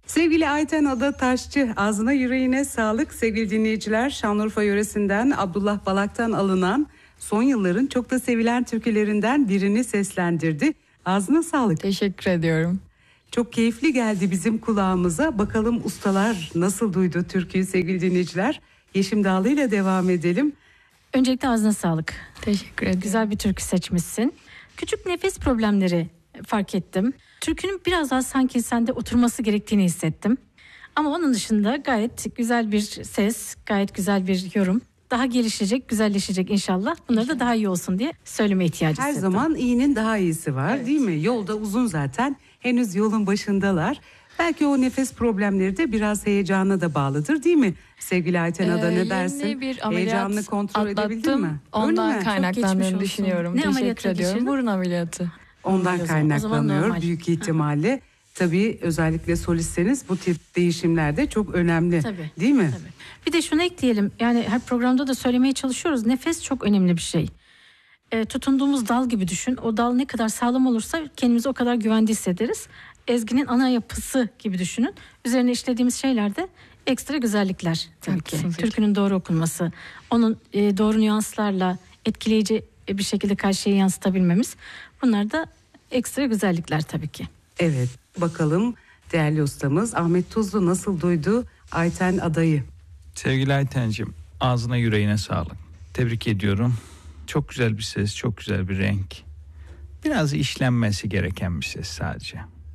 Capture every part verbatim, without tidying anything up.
Sevgili Ayten Ada Taşçı, ağzına yüreğine sağlık. Sevgili dinleyiciler, Şanlıurfa yöresinden Abdullah Balak'tan alınan son yılların çok da sevilen türkülerinden birini seslendirdi. Ağzına sağlık. Teşekkür ediyorum. Çok keyifli geldi bizim kulağımıza. Bakalım ustalar nasıl duydu türküyü sevgili dinleyiciler. Yeşim Dağlı ile devam edelim. Öncelikle ağzına sağlık. Teşekkür ederim. Güzel bir türkü seçmişsin. Küçük nefes problemleri fark ettim. Türkünün biraz daha sanki sende oturması gerektiğini hissettim. Ama onun dışında gayet güzel bir ses, gayet güzel bir yorum. Daha gelişecek, güzelleşecek inşallah. Bunları da daha iyi olsun diye söyleme ihtiyacı Her hissettim. zaman iyinin daha iyisi var, evet, değil mi? Yolda uzun zaten. Henüz yolun başındalar. Belki o nefes problemleri de biraz heyecana da bağlıdır, değil mi? Sevgili Ayten Ada, ne ee, dersin? Bir Heyecanını kontrol edebildin mi? Ondan kaynaklandığını düşünüyorum. Ne Teşekkür ediyorum. geçirdin? Burun ameliyatı. Ondan kaynaklanıyor büyük ihtimalle. Tabii özellikle solistseniz bu tip değişimlerde çok önemli. Tabii, değil mi? Tabii. Bir de şunu ekleyelim. Yani her programda da söylemeye çalışıyoruz. Nefes çok önemli bir şey. E, tutunduğumuz dal gibi düşün. O dal ne kadar sağlam olursa kendimizi o kadar güvende hissederiz. Ezginin ana yapısı gibi düşünün. Üzerine işlediğimiz şeyler de ekstra güzellikler tabii ki. Türkünün doğru okunması, onun e, doğru nüanslarla etkileyici bir şekilde karşıya yansıtabilmemiz. Bunlar da ekstra güzellikler tabii ki. Evet, bakalım değerli ustamız Ahmet Tuzlu nasıl duydu Ayten Ada'yı? Sevgili Ayten'cim, ağzına yüreğine sağlık. Tebrik ediyorum. Çok güzel bir ses, çok güzel bir renk. Biraz işlenmesi gereken bir ses sadece.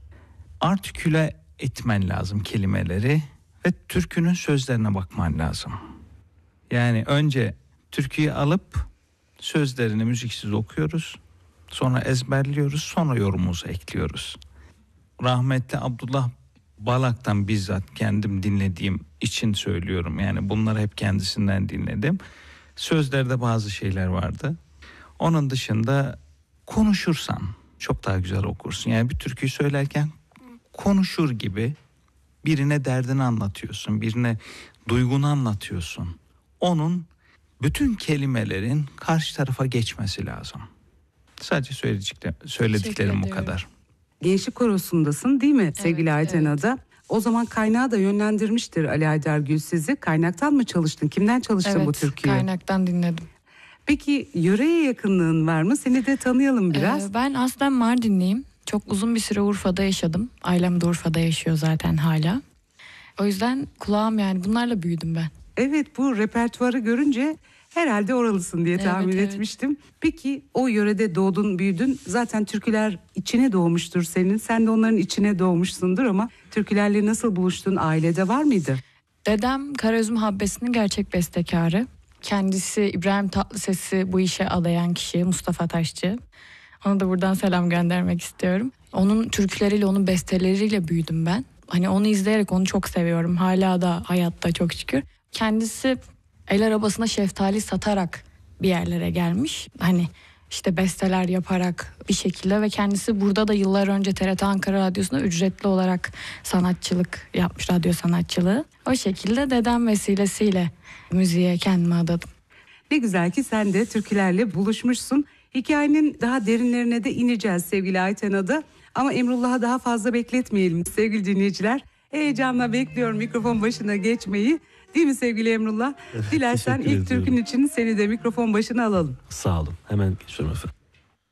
Artiküle etmen lazım kelimeleri ve türkünün sözlerine bakman lazım. Yani önce türküyü alıp sözlerini müziksiz okuyoruz. Sonra ezberliyoruz, sonra yorumumuzu ekliyoruz. Rahmetli Abdullah Balak'tan bizzat kendim dinlediğim için söylüyorum. Yani bunları hep kendisinden dinledim. Sözlerde bazı şeyler vardı. Onun dışında konuşursan çok daha güzel okursun. Yani bir türküyü söylerken konuşur gibi birine derdini anlatıyorsun, birine duygunu anlatıyorsun. Onun bütün kelimelerin karşı tarafa geçmesi lazım. Sadece söylediklerim, söylediklerim bu kadar. Gençlik Korosu'ndasın değil mi sevgili evet, Ayten evet. Ada? O zaman kaynağı da yönlendirmiştir Ali Haydar Gül sizi. Kaynaktan mı çalıştın? Kimden çalıştın evet, bu türküyü? Kaynaktan dinledim. Peki yöreye yakınlığın var mı? Seni de tanıyalım biraz. Ee, ben aslen Mardinliyim. Çok uzun bir süre Urfa'da yaşadım. Ailem de Urfa'da yaşıyor zaten hala. O yüzden kulağım yani bunlarla büyüdüm ben. Evet, bu repertuarı görünce herhalde oralısın diye tahmin evet, etmiştim. Evet. Peki o yörede doğdun, büyüdün. Zaten türküler içine doğmuştur senin. Sen de onların içine doğmuşsundur ama türkülerle nasıl buluştun? Ailede var mıydı? Dedem Karaözüm Habbesi'nin gerçek bestekarı. Kendisi İbrahim Tatlıses'i bu işe adayan kişi Mustafa Taşçı. Ona da buradan selam göndermek istiyorum. Onun türküleriyle, onun besteleriyle büyüdüm ben. Hani onu izleyerek onu çok seviyorum. Hala da hayatta çok şükür. Kendisi el arabasına şeftali satarak bir yerlere gelmiş. Hani işte besteler yaparak bir şekilde ve kendisi burada da yıllar önce T R T Ankara Radyosu'nda ücretli olarak sanatçılık yapmış, radyo sanatçılığı. O şekilde dedem vesilesiyle müziğe kendimi adadım. Ne güzel ki sen de türkülerle buluşmuşsun. Hikayenin daha derinlerine de ineceğiz sevgili Ayten Ada. Ama Emrullah'a daha fazla bekletmeyelim sevgili dinleyiciler. Heyecanla bekliyorum mikrofon başına geçmeyi. Değil mi sevgili Emrullah? Evet, dilersen ilk ediyorum. türkün için seni de mikrofon başına alalım. Sağ olun. Hemen geçiyorum efendim.